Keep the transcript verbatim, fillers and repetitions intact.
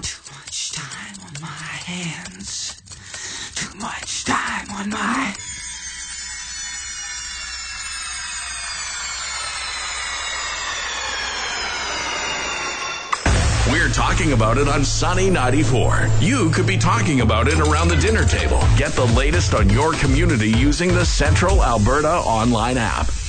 Too much time on my hands. Too much time on my... We're talking about it on Sunny ninety-four. You could be talking about it around the dinner table. Get the latest on your community using the Central Alberta online app.